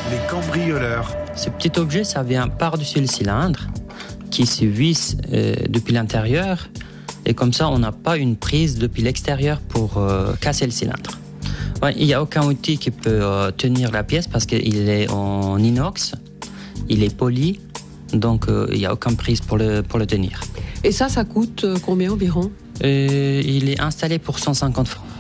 Les cambrioleurs. Ce petit objet, ça vient par-dessus le cylindre, qui se visse depuis l'intérieur, et comme ça, on n'a pas une prise depuis l'extérieur pour casser le cylindre. Ouais, il n'y a aucun outil qui peut tenir la pièce parce qu'il est en inox, il est poli, donc il n'y a aucune prise pour le tenir. Et ça coûte combien environ ? Il est installé pour 150 francs.